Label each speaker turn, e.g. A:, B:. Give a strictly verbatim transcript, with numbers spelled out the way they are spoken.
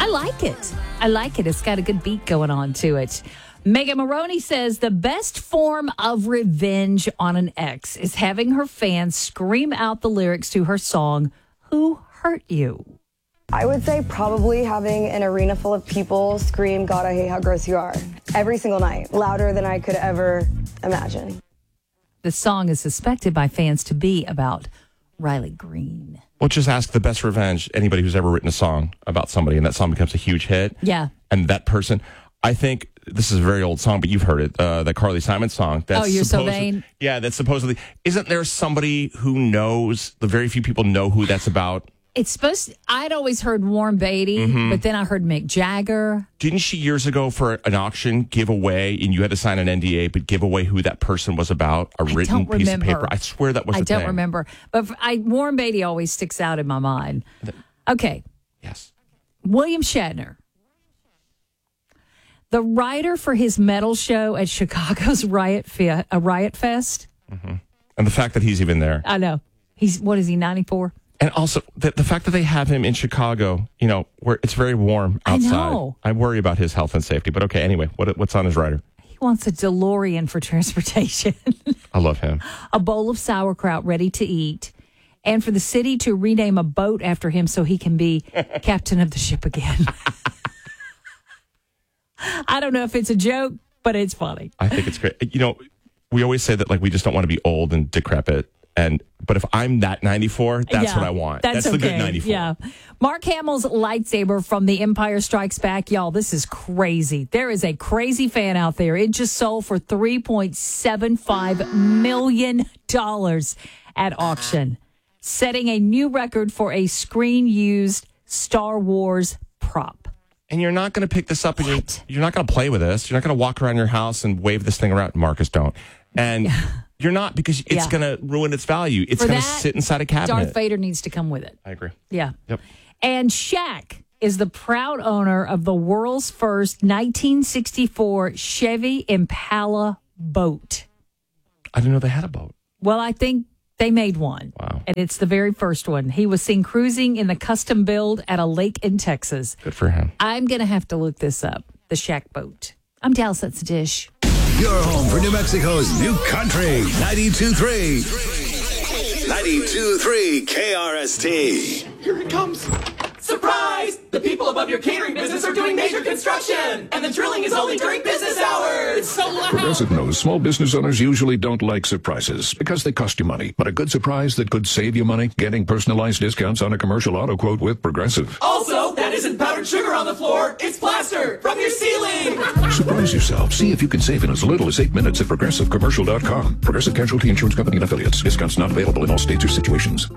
A: I like it. I like it. It's got a good beat going on to it. Megan Maroney says the best form of revenge on an ex is having her fans scream out the lyrics to her song, Who Hurt You?
B: I would say probably having an arena full of people scream, God, I hate how gross you are, every single night, louder than I could ever imagine.
A: The song is suspected by fans to be about Riley Green.
C: Well, just ask the best revenge, anybody who's ever written a song about somebody, and that song becomes a huge hit.
A: Yeah.
C: And that person, I think, this is a very old song, but you've heard it, uh, the Carly Simon song. That's
A: oh, You're So
C: supposed-
A: Vain?
C: Yeah, that's supposedly, isn't there somebody who knows, the very few people know who that's about?
A: It's supposed to, I'd always heard Warren Beatty, mm-hmm. but then I heard Mick Jagger.
C: Didn't she years ago for an auction give away, and you had to sign an N D A, but give away who that person was about, a written piece
A: remember.
C: of paper? I swear that was
A: I
C: the
A: don't
C: thing.
A: remember. But I, Warren Beatty always sticks out in my mind. Okay.
C: Yes.
A: William Shatner. The writer for his metal show at Chicago's Riot, Fe- a Riot Fest.
C: Mm-hmm. And the fact that he's even there.
A: I know. He's, what is he, ninety-four?
C: And also, the, the fact that they have him in Chicago, you know, where it's very warm outside.
A: I know.
C: I worry about his health and safety. But okay, anyway, what, what's on his rider?
A: He wants a DeLorean for transportation.
C: I love him.
A: A bowl of sauerkraut ready to eat. And for the city to rename a boat after him so he can be captain of the ship again. I don't know if it's a joke, but it's funny.
C: I think it's great. You know, we always say that, like, we just don't want to be old and decrepit. And but if I'm that ninety-four, that's
A: yeah,
C: what I want.
A: That's,
C: that's
A: okay.
C: the good ninety-four.
A: Yeah. Mark Hamill's lightsaber from The Empire Strikes Back. Y'all, this is crazy. There is a crazy fan out there. It just sold for three point seven five million dollars at auction, setting a new record for a screen-used Star Wars prop.
C: And you're not going to pick this up, and you're, you're not going to play with this. You're not going to walk around your house and wave this thing around. Marcus, don't. And you're not, because it's
A: Yeah.
C: going to ruin its value. It's
A: For
C: going to
A: that,
C: sit inside a cabinet.
A: Darth Vader needs to come with it.
C: I agree.
A: Yeah.
C: Yep.
A: And Shaq is the proud owner of the world's first nineteen sixty-four Chevy Impala boat.
C: I didn't know they had a boat.
A: Well, I think they made one.
C: Wow.
A: And it's the very first one. He was seen cruising in the custom build at a lake in Texas.
C: Good for him.
A: I'm going to have to look this up. The Shaq boat. I'm Dallas, that's the dish.
D: Your home for New Mexico's new country, ninety-two point three. ninety-two point three K R S T.
E: Here it comes. Surprise! The people above your catering business are doing major construction, and the drilling is only during business hours. It's so loud.
F: Progressive knows small business owners usually don't like surprises because they cost you money. But a good surprise that could save you money, getting personalized discounts on a commercial auto quote with Progressive.
E: Also, that isn't powdered sugar on the floor. It's plaster from your ceiling.
F: Surprise yourself. See if you can save in as little as eight minutes at progressive commercial dot com. Progressive Casualty Insurance Company and Affiliates. Discounts not available in all states or situations.